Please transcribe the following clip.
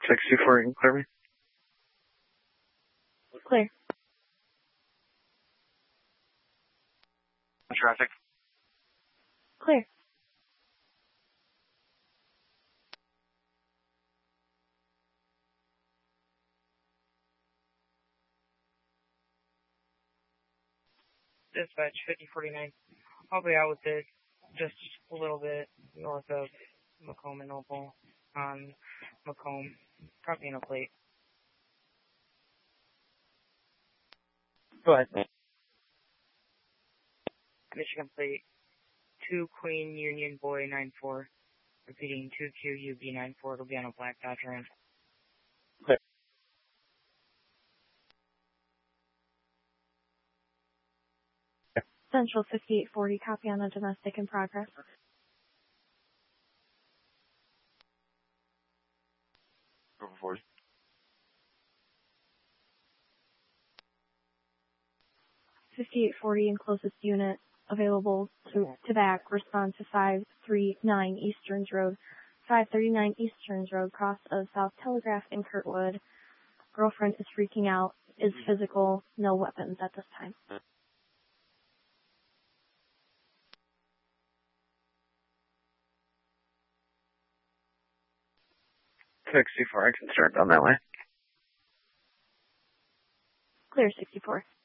64, you can clear me. Clear. Traffic. Clear. Dispatch 5049. I'll be out with it just a little bit north of Macomb and Opal on Macomb. Copy in a plate. Go ahead. Michigan plate 2 Queen Union Boy 94. Repeating 2QUB 94. It'll be on a black Dodge Ram. Clear. Central 5840, copy on the domestic in progress. Over 40. .5840 and closest unit available to back. Respond to 539 Easterns Road. 539 Easterns Road, cross of South Telegraph in Kirkwood. Girlfriend is freaking out. Is physical. No weapons at this time. I can start down that way. Clear 64.